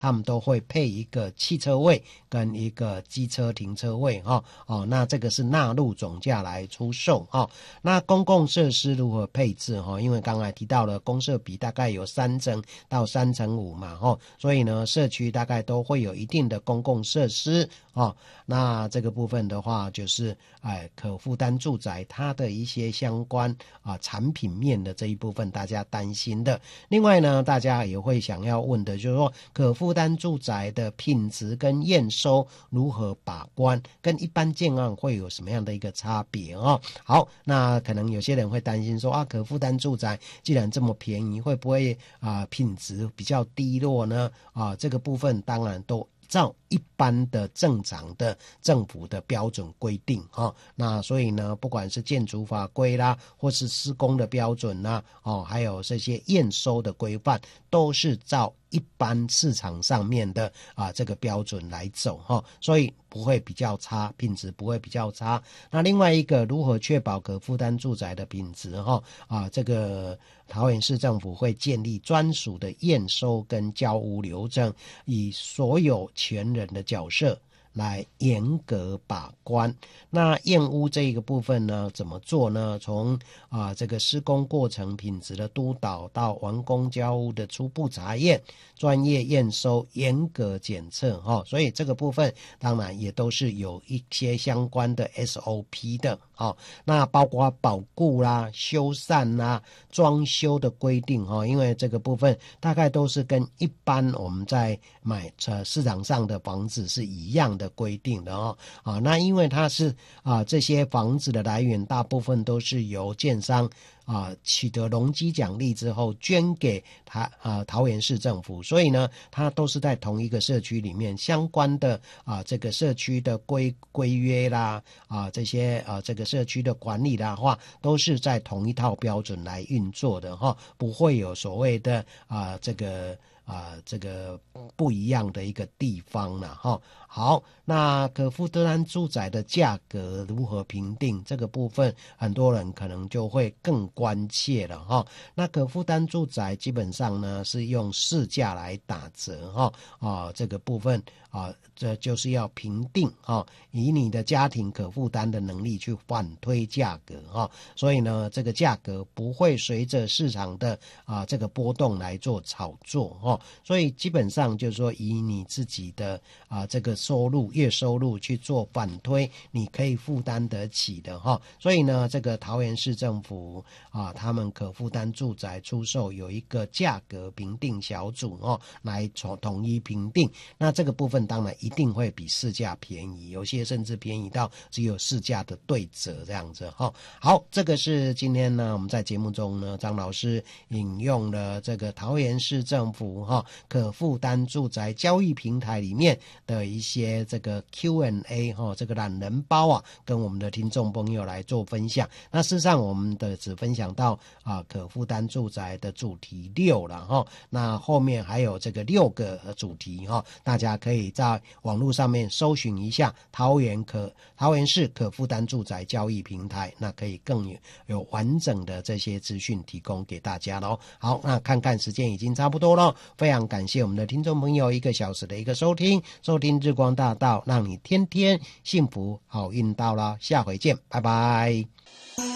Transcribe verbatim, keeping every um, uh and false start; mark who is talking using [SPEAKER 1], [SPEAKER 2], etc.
[SPEAKER 1] 他们都会配一个汽车位跟一个机车停车位哈、哦。那这个是纳入总价来出售哈、哦。那公共设施如何配置哈、哦？因为刚才提到了公设比大概有三成到三成五嘛哈、哦，所以呢社区大概都会有一定的公共设施哦。那这个部分的话就是哎可负担住宅它的一些相关啊产品面的这一部分大家担心的。另外呢大家也会想要问的就是说可负担住宅的品质跟验收如何把关，跟一般建案会有什么样的一个差别哦。好，那可能有些人会担心说啊可负担住宅既然这么便宜会不会啊品质比较低落呢？啊这个部分当然都照一般的正常的政府的标准规定哈，那所以呢，不管是建筑法规啦，或是施工的标准啦，哦，还有这些验收的规范，都是照一般市场上面的啊这个标准来走哈，所以不会比较差，品质不会比较差。那另外一个如何确保可负担住宅的品质哈啊，这个桃园市政府会建立专属的验收跟交屋流程，以所有权人的角色来严格把关。那验屋这一个部分呢怎么做呢？从啊这个施工过程品质的督导到完工交屋的初步查验、专业验收、严格检测哈，所以这个部分当然也都是有一些相关的 S O P 的哈。那包括保固啦、修缮啦、装修的规定哈，因为这个部分大概都是跟一般我们在买呃市场上的房子是一样的规定的哦啊，那因为它是啊这些房子的来源大部分都是由建商啊取得容积奖励之后捐给他啊桃园市政府，所以呢它都是在同一个社区里面相关的啊这个社区的规规约啦啊这些啊这个社区的管理的话都是在同一套标准来运作的哈，不会有所谓的啊这个啊、呃，这个不一样的一个地方了哈。好，那可负担住宅的价格如何评定？这个部分很多人可能就会更关切了哈。那可负担住宅基本上呢是用市价来打折哈啊，这个部分啊，这就是要评定哈，以你的家庭可负担的能力去反推价格哈。所以呢，这个价格不会随着市场的啊这个波动来做炒作哈。所以基本上就是说以你自己的啊这个收入月收入去做反推，你可以负担得起的哈。所以呢这个桃园市政府啊他们可负担住宅出售有一个价格评定小组哦来统一评定，那这个部分当然一定会比市价便宜，有些甚至便宜到只有市价的对折这样子哈。好，这个是今天呢我们在节目中呢张老师引用了这个桃园市政府哈可负担住宅交易平台里面的一些这个 Q and A 哈这个懒人包啊，跟我们的听众朋友来做分享。那事实上我们的只分享到啊可负担住宅的主题六了哈，那后面还有这个六个主题哈，大家可以在网络上面搜寻一下桃园可桃园市可负担住宅交易平台，那可以更有有完整的这些资讯提供给大家咯。好，那看看时间已经差不多了，非常感谢我们的听众朋友一个小时的一个收听，收听日光大道，让你天天幸福好运到啦，下回见，拜拜。